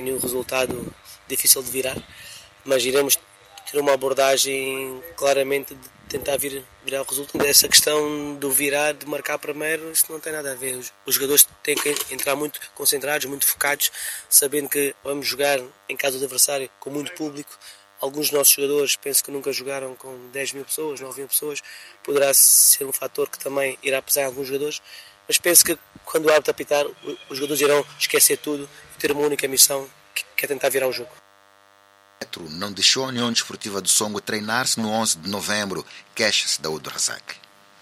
Nenhum resultado difícil de virar, mas iremos ter uma abordagem claramente de tentar virar o resultado. Essa questão do virar, de marcar primeiro, isso não tem nada a ver. Os jogadores têm que entrar muito concentrados, muito focados, sabendo que vamos jogar em casa do adversário com muito público. Alguns dos nossos jogadores penso que nunca jogaram com 10 mil pessoas, 9 mil pessoas. Poderá ser um fator que também irá pesar em alguns jogadores, mas penso que quando o árbitro apitar, os jogadores irão esquecer tudo e ter uma única missão, que é tentar virar o jogo. Petro não deixou a União Desportiva do Songo treinar-se no 11 de novembro, queixa-se Daoud Razak.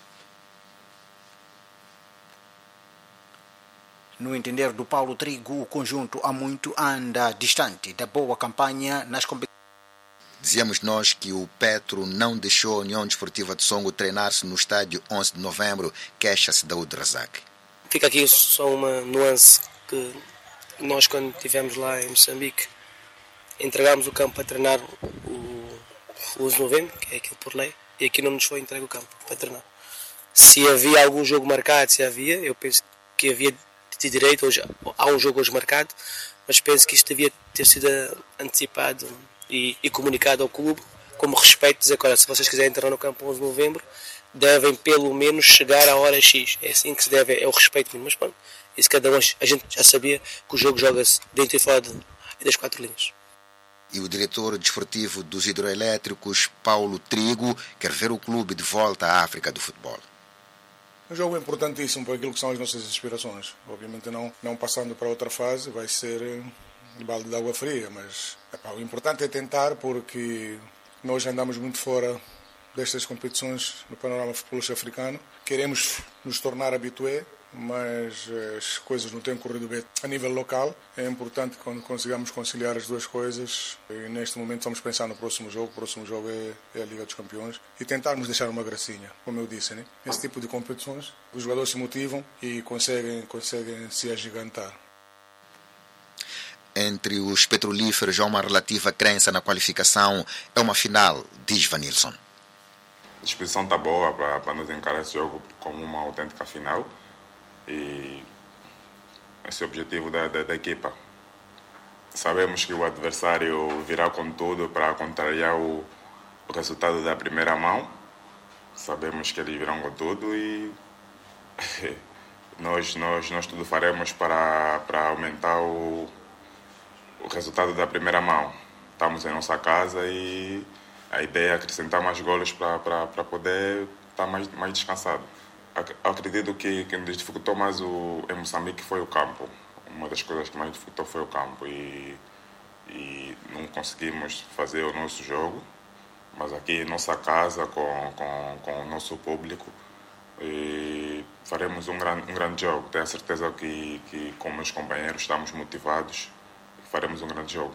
No entender do Paulo Trigo, o conjunto há muito anda distante da boa campanha nas competições. Dizíamos nós que o Petro não deixou a União Desportiva de Songo treinar-se no estádio 11 de novembro, queixa-se Daoud Razak. Fica aqui só uma nuance, que nós quando estivemos lá em Moçambique entregámos o campo para treinar o 11 de novembro, que é aquilo por lei, e aqui não nos foi entregue o campo para treinar. Se havia algum jogo marcado, eu penso que havia de direito, hoje há um jogo hoje marcado, mas penso que isto devia ter sido antecipado e comunicado ao clube, como respeito, dizer que olha, se vocês quiserem entrar no campo 11 de novembro, devem pelo menos chegar à hora X. É assim que se deve, é o respeito mínimo. Mas pronto, isso cada um, a gente já sabia que o jogo joga-se dentro e fora das 4 linhas. E o diretor desportivo dos hidroelétricos, Paulo Trigo, quer ver o clube de volta à África do futebol. Um jogo importantíssimo para aquilo que são as nossas aspirações. Obviamente não passando para outra fase vai ser balde de água fria, mas o importante é tentar, porque nós andamos muito fora destas competições no panorama futebolístico africano. Queremos nos tornar habitué, mas as coisas não têm corrido bem a nível local. É importante quando consigamos conciliar as duas coisas. E neste momento estamos pensando no próximo jogo. O próximo jogo é a Liga dos Campeões. E tentarmos deixar uma gracinha, como eu disse, né? Esse tipo de competições, os jogadores se motivam e conseguem se agigantar. Entre os petrolíferos há uma relativa crença na qualificação. É uma final, diz Vanilson. A disposição está boa para nos encarar esse jogo como uma autêntica final. E esse é o objetivo da equipa. Sabemos que o adversário virá com tudo para contrariar o resultado da primeira mão. Sabemos que eles virão com tudo e nós tudo faremos para aumentar o resultado da primeira mão. Estamos em nossa casa e a ideia é acrescentar mais golos para poder estar mais descansado. Acredito que quem nos dificultou mais em Moçambique foi o campo. Uma das coisas que mais dificultou foi o campo e não conseguimos fazer o nosso jogo, mas aqui em nossa casa, com o nosso público, e faremos um grande jogo. Tenho a certeza que com meus companheiros estamos motivados e faremos um grande jogo.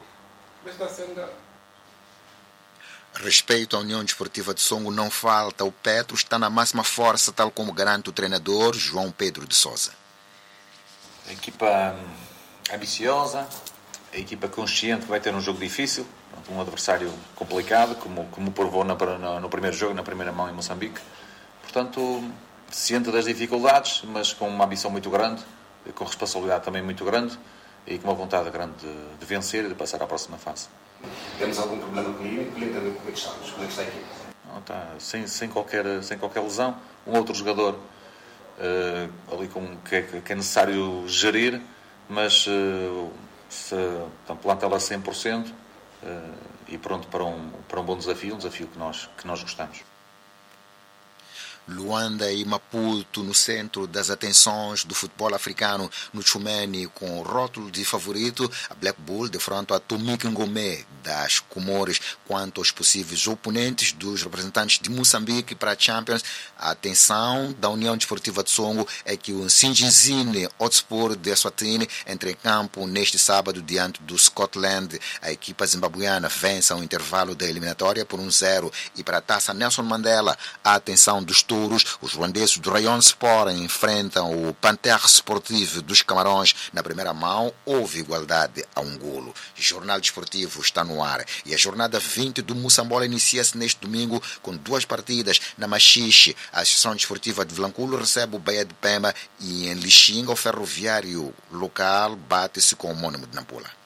Respeito à União Desportiva de Songo não falta. O Petro está na máxima força, tal como garante o treinador João Pedro de Sousa. A equipa ambiciosa, a equipa consciente que vai ter um jogo difícil, um adversário complicado, como provou no primeiro jogo, na primeira mão em Moçambique. Portanto, ciente das dificuldades, mas com uma ambição muito grande, com responsabilidade também muito grande e com uma vontade grande de vencer e de passar à próxima fase. Temos algum problema com o Clínico? Como é que estamos? Como é que está a equipe? Não, está sem qualquer lesão. Um outro jogador ali que é necessário gerir, mas o plantel a 100% e pronto para um bom desafio, um desafio que nós gostamos. Luanda e Maputo no centro das atenções do futebol africano no Tchumene, com o rótulo de favorito, a Black Bull defronta a Tomik Ngomé das Comores. Quanto aos possíveis oponentes dos representantes de Moçambique para a Champions, a atenção da União Desportiva de Songo é que o Singizine Hotspur de Eswatini entra em campo neste sábado diante do Scotland. A equipa zimbabuiana vence ao intervalo da eliminatória por 1-0 e para a taça Nelson Mandela, a atenção dos os ruandeses do Rayon Sport enfrentam o Panther Sportivo dos Camarões. Na primeira mão, houve igualdade a um golo. O Jornal Desportivo está no ar e a jornada 20 do Moçambola inicia-se neste domingo com 2 partidas. Na Machixe, a Associação Desportiva de Vilanculo recebe o Bahia de Pemba e em Lixinga, o Ferroviário local bate-se com o homônimo de Nampula.